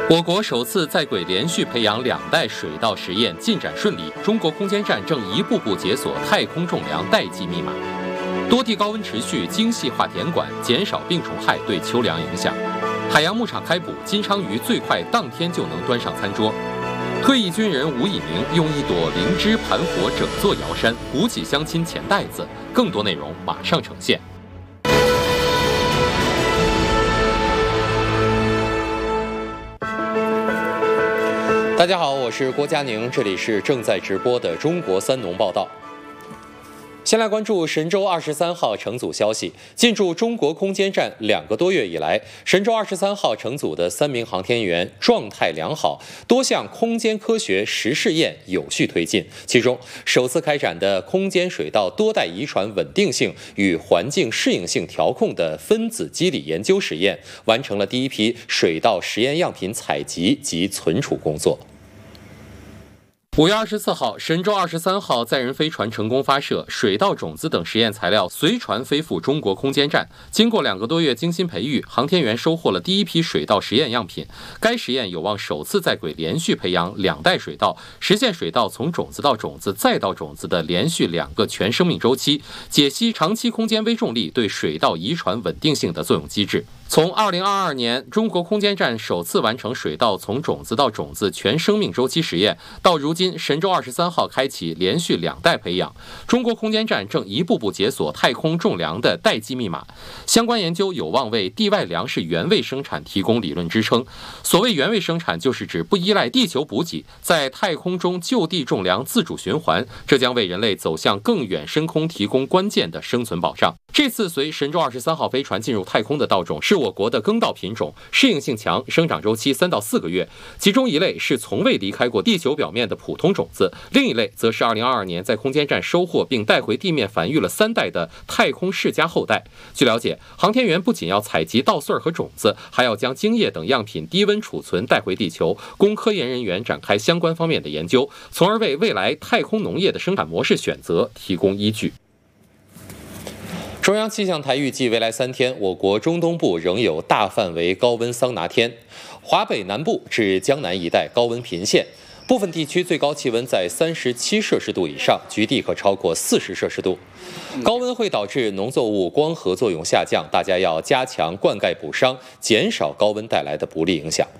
我国首次在轨连续培养2代水稻实验进展顺利，中国空间站正一步步解锁太空种粮代际密码。多地高温持续，精细化田管，减少病虫害对秋粮影响。海洋牧场开捕，金鲳鱼最快当天就能端上餐桌。退役军人吴以明用一朵灵芝盘活整座瑶山，鼓起乡亲钱袋子。更多内容马上呈现。大家好，我是郭佳宁，这里是正在直播的中国三农报道。先来关注神舟23号乘组消息。进驻中国空间站2个多月以来，神舟23号乘组的3名航天员状态良好，多项空间科学实试验有序推进。其中，首次开展的空间水稻多代遗传稳定性与环境适应性调控的分子机理研究实验，完成了第一批水稻实验样品采集及存储工作。5月24号，神舟23号载人飞船成功发射，水稻种子等实验材料随船飞赴中国空间站。经过2个多月精心培育，航天员收获了第一批水稻实验样品。该实验有望首次在轨连续培养2代水稻，实现水稻从种子到种子再到种子的连续2个全生命周期，解析长期空间微重力对水稻遗传稳定性的作用机制。从2022年中国空间站首次完成水稻从种子到种子全生命周期实验，到如今神舟23号开启连续2代培养，中国空间站正一步步解锁太空种粮的代际密码。相关研究有望为地外粮食原位生产提供理论支撑。所谓原位生产，就是指不依赖地球补给，在太空中就地种粮自主循环，这将为人类走向更远深空提供关键的生存保障。这次随神舟23号飞船进入太空的稻种是我国的耕稻品种，适应性强，生长周期3到4个月。其中一类是从未离开过地球表面的普通种子，另一类则是2022年在空间站收获并带回地面繁育了3代的太空世家后代。据了解，航天员不仅要采集稻穗和种子，还要将精液等样品低温储存带回地球，供科研人员展开相关方面的研究，从而为未来太空农业的生产模式选择提供依据。中央气象台预计，未来3天，我国中东部仍有大范围高温桑拿天，华北南部至江南一带高温频现，部分地区最高气温在37摄氏度以上，局地可超过40摄氏度。高温会导致农作物光合作用下降，大家要加强灌溉补墒，减少高温带来的不利影响。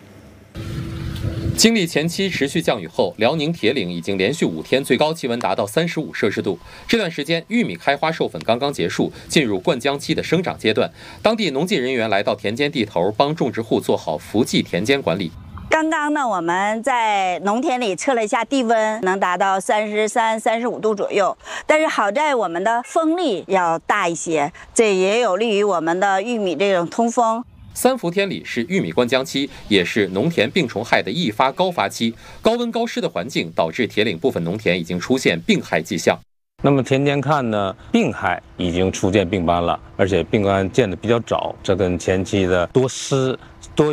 经历前期持续降雨后，辽宁铁岭已经连续5天最高气温达到35摄氏度。这段时间，玉米开花授粉刚刚结束，进入灌浆期的生长阶段。当地农技人员来到田间地头，帮种植户做好伏季田间管理。 刚刚呢，我们在农田里测了一下地温，能达到33、35度左右。但是好在我们的风力要大一些，这也有利于我们的玉米这种通风。 3伏天里是玉米灌浆期，也是农田病虫害的易发高发期。高温高湿的环境导致铁岭部分农田已经出现病害迹象。 那么天天看呢，病害已经出现病斑了，而且病斑见得比较早，这跟前期的多湿